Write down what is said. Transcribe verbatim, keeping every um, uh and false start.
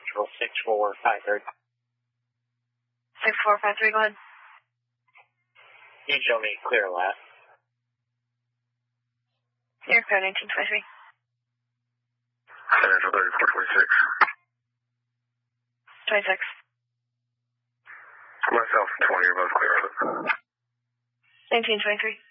Central six four five three. six four five three, go ahead. You can show me clear left. You're clear, nineteen twenty-three. Central thirty-four twenty-six. twenty-six. Myself and twenty are both clear. nineteen twenty-three.